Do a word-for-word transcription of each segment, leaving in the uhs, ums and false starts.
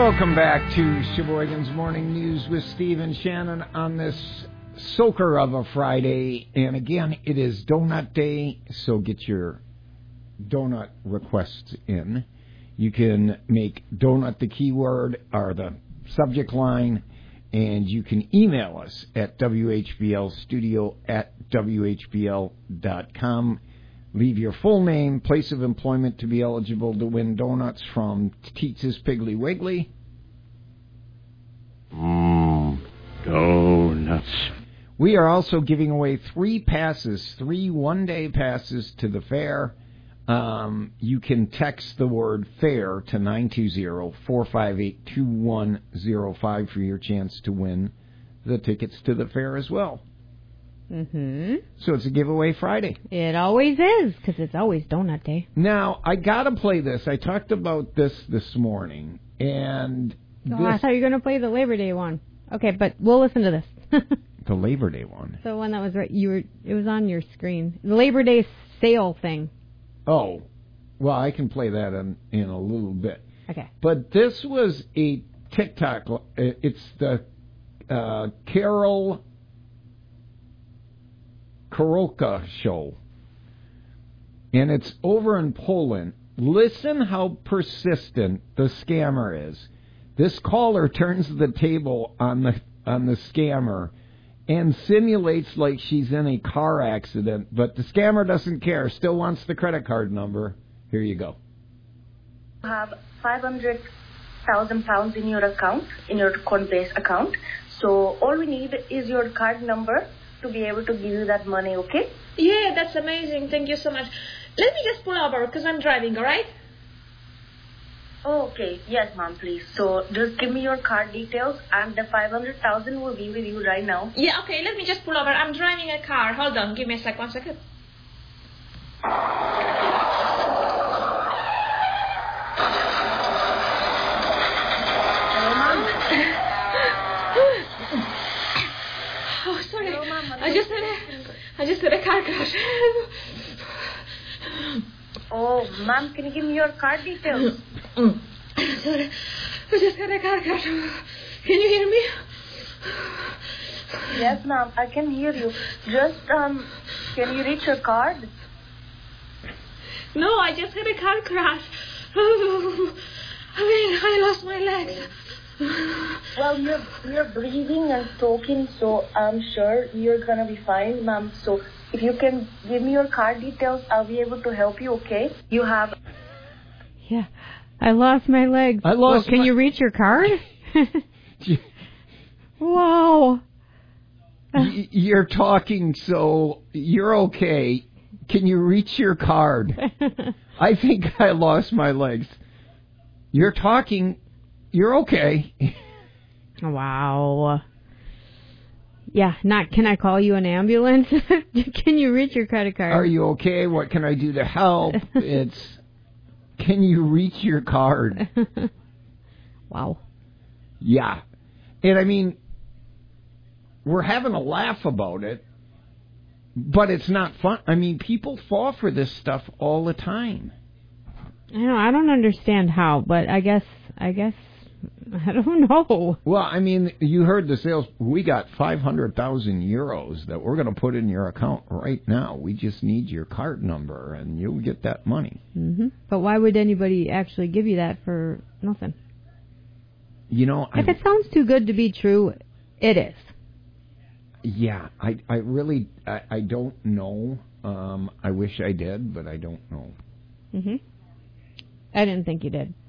Welcome back to Sheboygan's Morning News with Steve and Shannon on this soaker of a Friday. And again, it is Donut Day, so get your donut requests in. You can make donut the keyword or the subject line, and you can email us at w h b l studio at w h b l dot com. Leave your full name, place of employment to be eligible to win donuts from Teetz's Piggly Wiggly. Mmm, donuts. We are also giving away three passes, three one-day passes to the fair. Um, you can text the word FAIR to nine two zero, four five eight, two one zero five for your chance to win the tickets to the fair as well. Mm-hmm. So it's a giveaway Friday. It always is, because it's always Donut Day. Now, I got to play this. I talked about this this morning, and Oh, this, I thought you were going to play the Labor Day one. Okay, but we'll listen to this. the Labor Day one. The one that was right, you were. It was on your screen. The Labor Day sale thing. Oh, well, I can play that in, in a little bit. Okay. But this was a TikTok. It's the uh, Carol Karolka show. And it's over in Poland. Listen how persistent the scammer is. This caller turns the table on the on the scammer and simulates like she's in a car accident, but the scammer doesn't care, still wants the credit card number. Here you go. You have five hundred thousand pounds in your account, in your Coinbase account. So all we need is your card number to be able to give you that money, okay? Yeah, that's amazing. Thank you so much. Let me just pull over because I'm driving, all right? Oh, okay. Yes, ma'am, please. So just give me your card details and the five hundred thousand will be with you right now. Yeah, okay. Let me just pull over. I'm driving a car. Hold on. Give me a sec. One second. Hello, ma'am. Oh, sorry. Hello, ma'am. I just had a, I just had a car crash. Oh, ma'am, can you give me your card details? Mm. Sorry. I just had a car crash. Can you hear me? Yes, ma'am, I can hear you. Just, um, can you reach your card? No, I just had a car crash. I mean, I lost my legs. Well, you're, you're breathing and talking, so I'm sure you're going to be fine, ma'am. So if you can give me your card details, I'll be able to help you, okay? You have... Yeah. I lost my legs. I lost oh, can my... you reach your card? Wow. Y- you're talking, so you're okay. Can you reach your card? I think I lost my legs. You're talking. You're okay. Wow. Yeah, not can I call you an ambulance? Can you reach your credit card? Are you okay? What can I do to help? It's, can you reach your card? Wow. Yeah. And I mean, we're having a laugh about it, but it's not fun. I mean, people fall for this stuff all the time. I don't, I don't understand how, but I guess, I guess, I don't know. Well, I mean, you heard the sales. We got five hundred thousand euros that we're going to put in your account right now. We just need your card number, and you'll get that money. Mm-hmm. But why would anybody actually give you that for nothing? You know, if I, it sounds too good to be true, it is. Yeah, I, I really, I, I don't know. Um, I wish I did, but I don't know. Mm-hmm. I didn't think you did.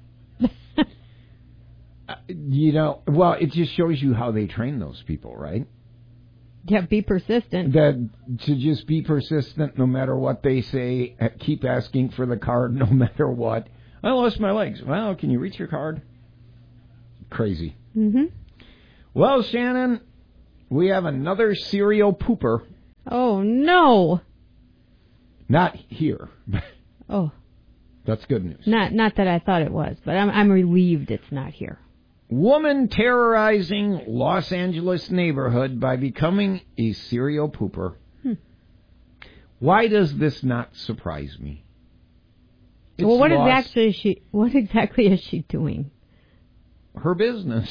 uh, you know, well, it just shows you how they train those people, right? Yeah, be persistent. That to just be persistent no matter what they say, keep asking for the card no matter what. I lost my legs. Well, can you reach your card? Crazy. Mm-hmm. Well, Shannon, we have another serial pooper. Oh, no. Not here. Oh. That's good news. Not not that I thought it was, but I'm I'm relieved it's not here. Woman terrorizing Los Angeles neighborhood by becoming a serial pooper. Hmm. Why does this not surprise me? It's well, what Los... exactly is she? What exactly is she doing? her business.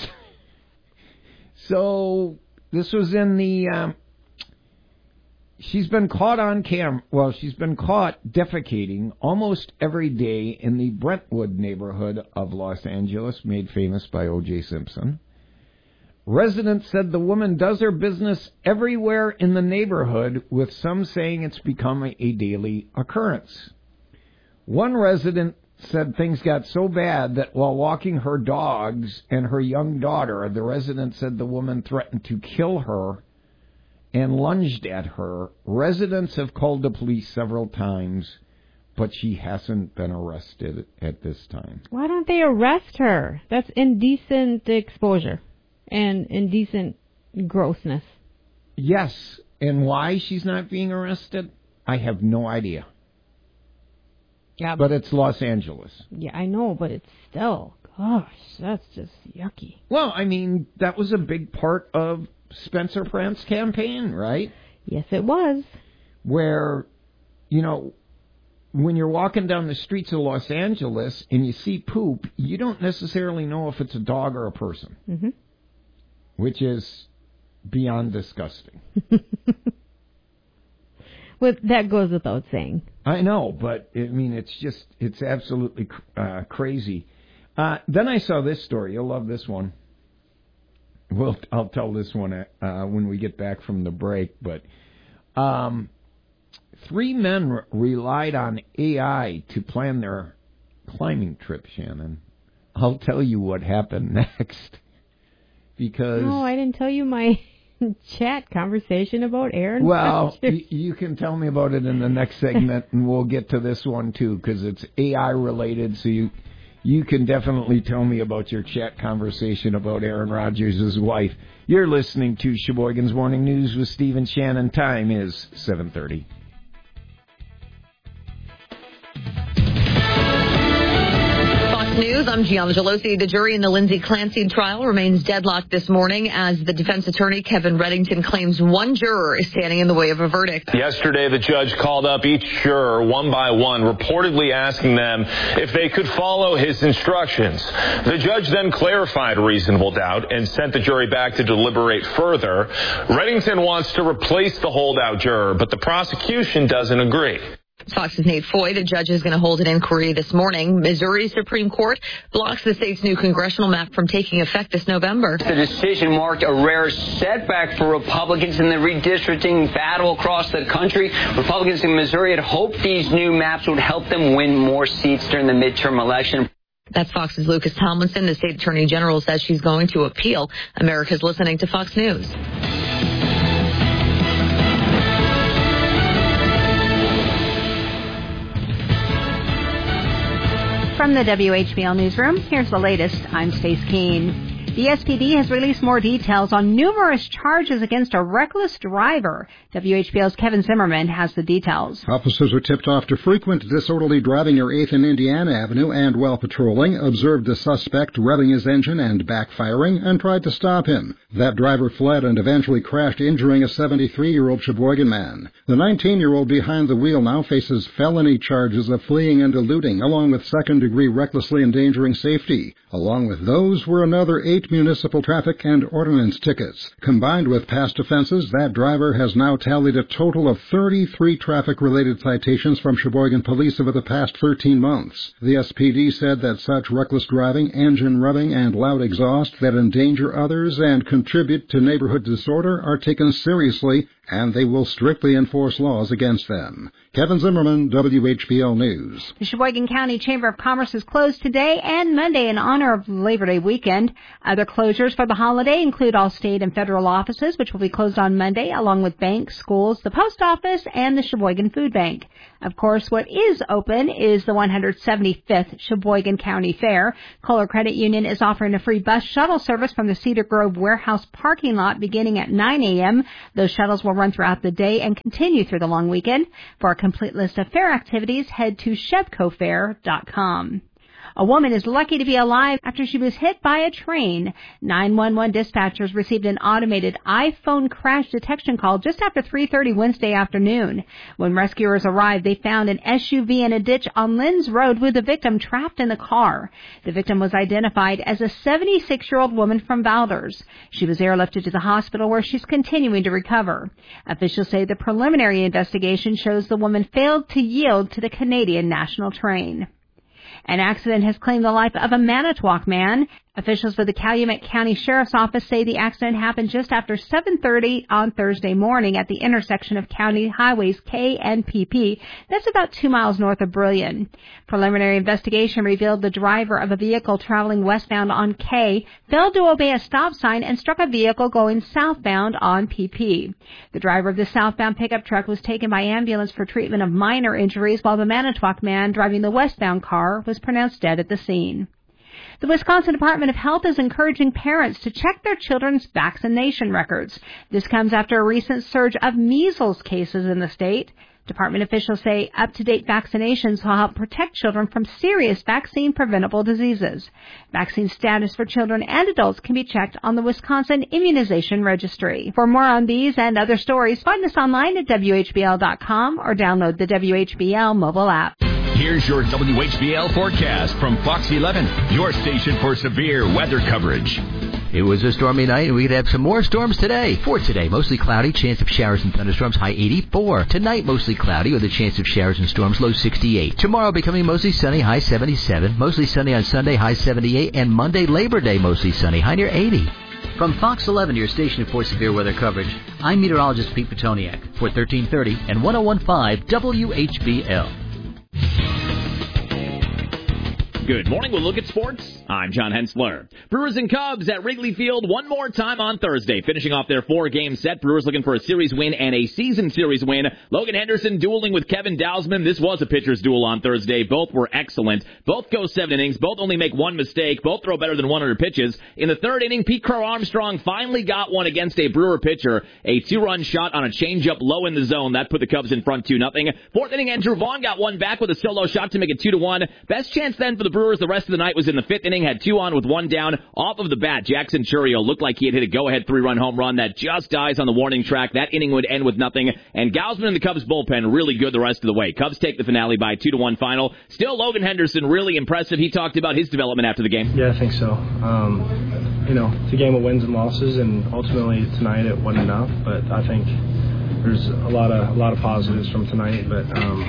So this was in the... Um, she's been caught on cam. Well, she's been caught defecating almost every day in the Brentwood neighborhood of Los Angeles, made famous by O J Simpson. Residents said the woman does her business everywhere in the neighborhood, with some saying it's become a, a daily occurrence. One resident said things got so bad that while walking her dogs and her young daughter, the resident said the woman threatened to kill her and lunged at her. Residents have called the police several times, but she hasn't been arrested at this time. Why don't they arrest her? That's indecent exposure and indecent grossness. Yes, and why she's not being arrested, I have no idea. Yeah, but it's Los Angeles. Yeah, I know, but it's still, gosh, that's just yucky. Well, I mean, that was a big part of Spencer Pratt's campaign, right? Yes, it was. Where, you know, when you're walking down the streets of Los Angeles and you see poop, you don't necessarily know if it's a dog or a person, mm-hmm. which is beyond disgusting. Well, that goes without saying. I know, but, I mean, it's just, it's absolutely uh, crazy. Uh, then I saw this story. You'll love this one. Well, I'll tell this one uh, when we get back from the break. But um, three men re- relied on A I to plan their climbing trip, Shannon. I'll tell you what happened next. Because... No, I didn't tell you my... chat conversation about Aaron Well, y- you can tell me about it in the next segment, and we'll get to this one, too, because it's A I related, so you you can definitely tell me about your chat conversation about Aaron Rodgers' wife. You're listening to Sheboygan's Morning News with Steve and Shannon. Time is seven thirty. News. I'm Gianna Gelosi. The jury in the Lindsay Clancy trial remains deadlocked this morning as the defense attorney, Kevin Reddington, claims one juror is standing in the way of a verdict. Yesterday, the judge called up each juror one by one, reportedly asking them if they could follow his instructions. The judge then clarified reasonable doubt and sent the jury back to deliberate further. Reddington wants to replace the holdout juror, but the prosecution doesn't agree. Fox's Nate Foy, the judge is going to hold an inquiry this morning. Missouri Supreme Court blocks the state's new congressional map from taking effect this November. The decision marked a rare setback for Republicans in the redistricting battle across the country. Republicans in Missouri had hoped these new maps would help them win more seats during the midterm election. That's Fox's Lucas Tomlinson. The state attorney general says she's going to appeal. America's listening to Fox News. From the W H B L Newsroom, here's the latest. I'm Stace Keene. The S P D has released more details on numerous charges against a reckless driver. W H B L's Kevin Zimmerman has the details. Officers were tipped off to frequent disorderly driving near eighth and Indiana Avenue, and while patrolling, observed the suspect revving his engine and backfiring and tried to stop him. That driver fled and eventually crashed, injuring a seventy-three-year-old Sheboygan man. The nineteen-year-old behind the wheel now faces felony charges of fleeing and eluding, along with second-degree recklessly endangering safety. Along with those were another eight municipal traffic and ordinance tickets. Combined with past offenses, that driver has now tallied a total of thirty-three traffic-related citations from Sheboygan Police over the past thirteen months. The S P D said that such reckless driving, engine revving, and loud exhaust that endanger others and contribute to neighborhood disorder are taken seriously, and they will strictly enforce laws against them. Kevin Zimmerman, W H B L News. The Sheboygan County Chamber of Commerce is closed today and Monday in honor of Labor Day weekend. Other closures for the holiday include all state and federal offices, which will be closed on Monday, along with banks, schools, the post office, and the Sheboygan Food Bank. Of course, what is open is the one hundred seventy-fifth Sheboygan County Fair. Kohler Credit Union is offering a free bus shuttle service from the Cedar Grove warehouse parking lot beginning at nine a.m. Those shuttles will run throughout the day and continue through the long weekend. For a complete list of fair activities, head to shebco fair dot com. A woman is lucky to be alive after she was hit by a train. nine one one dispatchers received an automated iPhone crash detection call just after three thirty Wednesday afternoon. When rescuers arrived, they found an S U V in a ditch on Lynn's Road with the victim trapped in the car. The victim was identified as a seventy-six-year-old woman from Valders. She was airlifted to the hospital where she's continuing to recover. Officials say the preliminary investigation shows the woman failed to yield to the Canadian National train. An accident has claimed the life of a Manitowoc man. Officials for the Calumet County Sheriff's Office say the accident happened just after seven thirty on Thursday morning at the intersection of County Highways K and P P. That's about two miles north of Brillion. Preliminary investigation revealed the driver of a vehicle traveling westbound on K failed to obey a stop sign and struck a vehicle going southbound on P P. The driver of the southbound pickup truck was taken by ambulance for treatment of minor injuries, while the Manitowoc man driving the westbound car was pronounced dead at the scene. The Wisconsin Department of Health is encouraging parents to check their children's vaccination records. This comes after a recent surge of measles cases in the state. Department officials say up-to-date vaccinations will help protect children from serious vaccine-preventable diseases. Vaccine status for children and adults can be checked on the Wisconsin Immunization Registry. For more on these and other stories, find us online at W H B L dot com or download the W H B L mobile app. Here's your W H B L forecast from Fox eleven, your station for severe weather coverage. It was a stormy night, and we could have some more storms today. For today, mostly cloudy, chance of showers and thunderstorms, high eighty-four. Tonight, mostly cloudy with a chance of showers and storms, low sixty-eight. Tomorrow, becoming mostly sunny, high seventy-seven. Mostly sunny on Sunday, high seventy-eight. And Monday, Labor Day, mostly sunny, high near eighty. From Fox eleven, your station for severe weather coverage, I'm meteorologist Pete Petoniak for thirteen thirty and one oh one point five W H B L. Good morning. We'll look at sports. I'm John Hensler. Brewers and Cubs at Wrigley Field one more time on Thursday, finishing off their four-game set. Brewers looking for a series win and a season series win. Logan Henderson dueling with Kevin Dausman. This was a pitcher's duel on Thursday. Both were excellent. Both go seven innings. Both only make one mistake. Both throw better than one hundred pitches. In the third inning, Pete Crow Armstrong finally got one against a Brewer pitcher. A two-run shot on a changeup low in the zone. That put the Cubs in front two nothing. Fourth inning, Andrew Vaughn got one back with a solo shot to make it two to one. Best chance then for the Brewers the rest of the night was in the fifth inning. Had two on with one down. Off of the bat, Jackson Churio looked like he had hit a go-ahead three-run home run that just dies on the warning track. That inning would end with nothing. And Gausman and the Cubs bullpen really good the rest of the way. Cubs take the finale by a two to one final. Still, Logan Henderson really impressive. He talked about his development after the game. Yeah, I think so. Um, you know, it's a game of wins and losses, and ultimately tonight it wasn't enough. But I think there's a lot of a lot of positives from tonight. But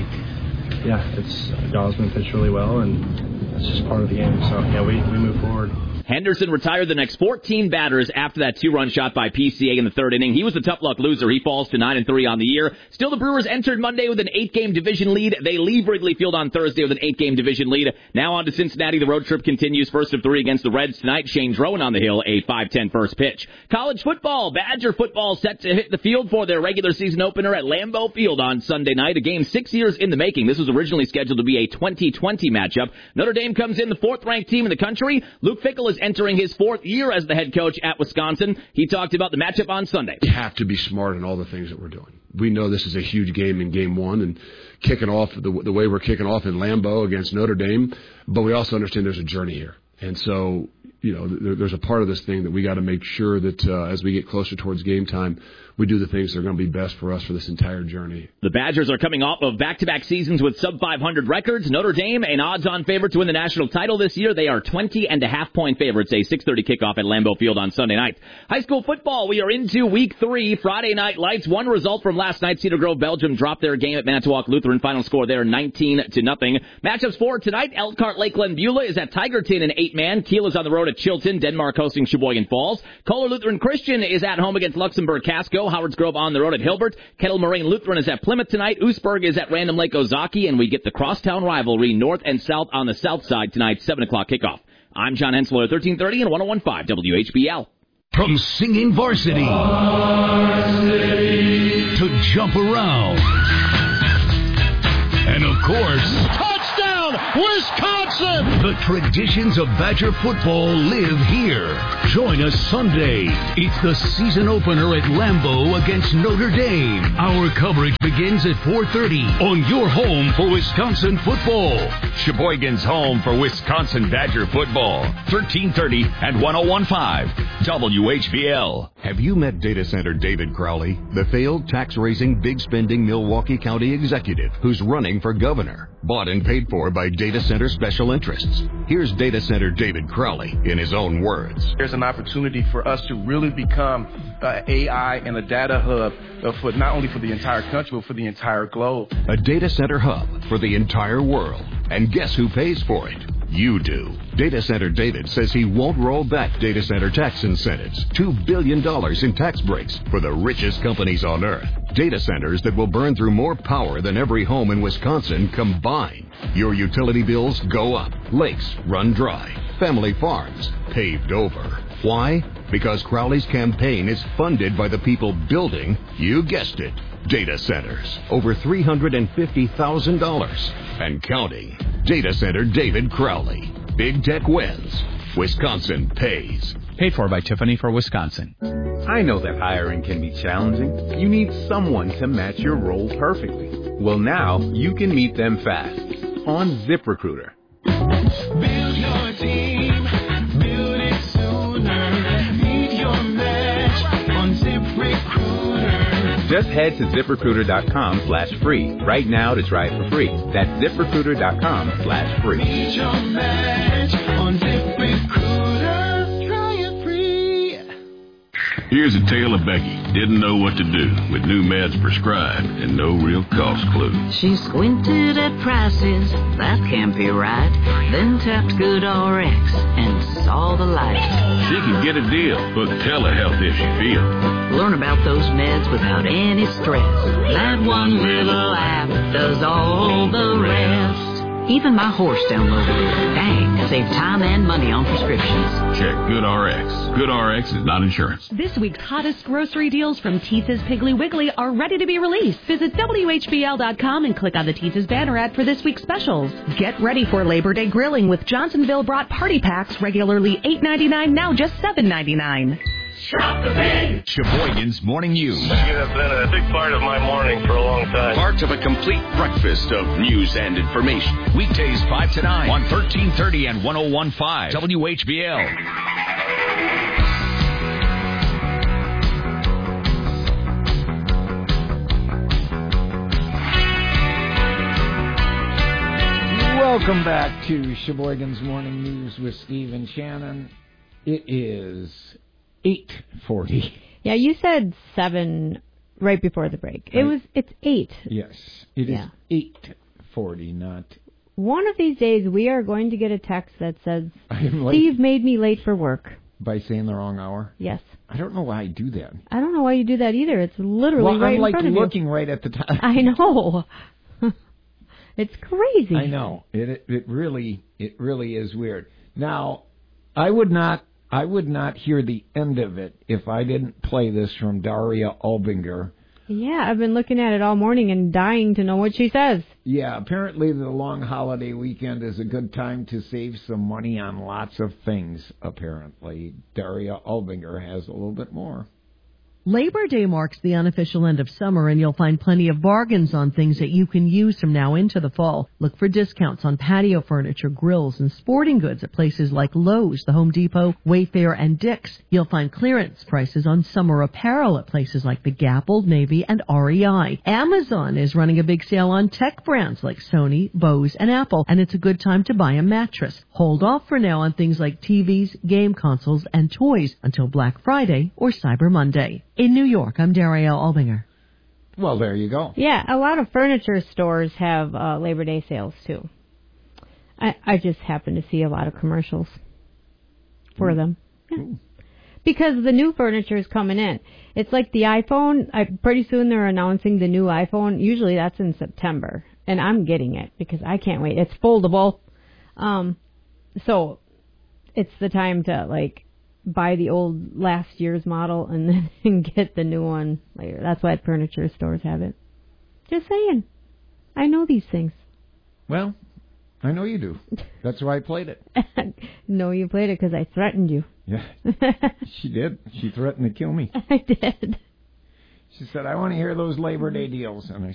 um, yeah, it's Gausman pitched really well, and it's just part of the game. So, yeah, we, we move forward. Henderson retired the next fourteen batters after that two-run shot by P C A in the third inning. He was the tough-luck loser. He falls to nine and three on the year. Still, the Brewers entered Monday with an eight-game division lead. They leave Wrigley Field on Thursday with an eight-game division lead. Now on to Cincinnati. The road trip continues. First of three against the Reds tonight. Shane Drowan on the hill, a five ten first pitch. College football. Badger football set to hit the field for their regular season opener at Lambeau Field on Sunday night. A game six years in the making. This was originally scheduled to be a twenty twenty matchup. Notre Dame comes in the fourth-ranked team in the country. Luke Fickell is entering his fourth year as the head coach at Wisconsin. He talked about the matchup on Sunday. We have to be smart in all the things that we're doing. We know this is a huge game in game one, and kicking off the, the way we're kicking off in Lambeau against Notre Dame, but we also understand there's a journey here. And so, you know, there, there's a part of this thing that we got to make sure that uh, as we get closer towards game time, we do the things that are going to be best for us for this entire journey. The Badgers are coming off of back-to-back seasons with sub five hundred records. Notre Dame, an odds-on favorite to win the national title this year. They are twenty and a half point favorites. A six thirty kickoff at Lambeau Field on Sunday night. High school football, we are into week three. Friday night lights. One result from last night. Cedar Grove, Belgium dropped their game at Manitowoc Lutheran. Final score there, nineteen to nothing. Matchups for tonight. Elkhart Lakeland Beulah is at Tigerton, an eight-man. Kiel is on the road at Chilton. Denmark hosting Sheboygan Falls. Kohler Lutheran Christian is at home against Luxembourg Casco. Howards Grove on the road at Hilbert. Kettle Moraine Lutheran is at Plymouth tonight. Oostburg is at Random Lake Ozaki, and we get the crosstown rivalry north and south on the south side tonight, seven o'clock kickoff. I'm John Hensler, thirteen thirty and one oh one point five W H B L. From singing varsity, varsity to jump around, and of course, touchdown, Wisconsin! Jackson. The traditions of Badger football live here. Join us Sunday. It's the season opener at Lambeau against Notre Dame. Our coverage begins at four thirty on your home for Wisconsin football. Sheboygan's home for Wisconsin Badger football. thirteen thirty and one oh one point five W H B L. Have you met data center David Crowley, the failed tax-raising, big-spending Milwaukee County executive who's running for governor, bought and paid for by data center special interests? Here's data center David Crowley in his own words. There's an opportunity for us to really become uh, A I and a data hub uh, for not only for the entire country, but for the entire globe. A data center hub for the entire world. And guess who pays for it? You do. Data Center David says he won't roll back data center tax incentives. Two billion dollars in tax breaks for the richest companies on earth. Data centers that will burn through more power than every home in Wisconsin combined. Your utility bills go up. Lakes run dry. Family farms paved over. Why? Because Crowley's campaign is funded by the people building, you guessed it, data centers. Over three hundred fifty thousand dollars and counting. Data Center David Crowley. Big Tech wins. Wisconsin pays. Paid for by Tiffany for Wisconsin. I know that hiring can be challenging. You need someone to match your role perfectly. Well, now you can meet them fast on ZipRecruiter. Build your team. Build it sooner. Meet your match on ZipRecruiter. Just head to ZipRecruiter.com slash free right now to try it for free. That's ZipRecruiter.com slash free. Meet your match on ZipRecruiter. Try it free. Here's a tale of Becky. Didn't know what to do with new meds prescribed and no real cost clue. She squinted at prices, that can't be right. Then tapped GoodRx and saw the light. She can get a deal, book telehealth if she feels. Learn about those meds without any stress. That one little app does all the rest. Even my horse downloaded it. Dang, save time and money on prescriptions. Check GoodRx. GoodRx is not insurance. This week's hottest grocery deals from Teese's Piggly Wiggly are ready to be released. Visit W H B L dot com and click on the Teese's banner ad for this week's specials. Get ready for Labor Day grilling with Johnsonville brought party packs, regularly eight ninety-nine, now just seven ninety-nine. Shop the Big. Sheboygan's Morning News. You have been a big part of my morning for a long time. Part of a complete breakfast of news and information. Weekdays five to nine on thirteen thirty and one oh one point five W H B L. Welcome back to Sheboygan's Morning News with Steve and Shannon. It is eight forty. Yeah, you said seven right before the break. Right. It was. It's eight. Yes, it yeah. is eight forty. Not. One of these days, we are going to get a text that says, "Steve made me late for work." By saying the wrong hour. Yes. I don't know why I do that. I don't know why you do that either. It's literally well, right I'm like in front of looking you. right at the time. I know. It's crazy. I know. It, it it really it really is weird. Now, I would not. I would not hear the end of it if I didn't play this from Daria Albinger. Yeah, I've been looking at it all morning and dying to know what she says. Yeah, apparently the long holiday weekend is a good time to save some money on lots of things, apparently. Daria Albinger has a little bit more. Labor Day marks the unofficial end of summer, and you'll find plenty of bargains on things that you can use from now into the fall. Look for discounts on patio furniture, grills, and sporting goods at places like Lowe's, the Home Depot, Wayfair, and Dick's. You'll find clearance prices on summer apparel at places like The Gap, Old Navy, and R E I. Amazon is running a big sale on tech brands like Sony, Bose, and Apple, and it's a good time to buy a mattress. Hold off for now on things like T Vs, game consoles, and toys until Black Friday or Cyber Monday. In New York, I'm Daria Albinger. Well, there you go. Yeah, a lot of furniture stores have uh, Labor Day sales, too. I, I just happen to see a lot of commercials for Ooh. them. Yeah. Because the new furniture is coming in. It's like the iPhone. I, pretty soon they're announcing the new iPhone. Usually that's in September. And I'm getting it because I can't wait. It's foldable. Um, so it's the time to, like, buy the old last year's model and then get the new one later. That's why furniture stores have it. Just saying. I know these things. Well, I know you do. That's why I played it. No, you played it because I threatened you. Yeah, she did. She threatened to kill me. I did. She said, I want to hear those Labor Day deals. And I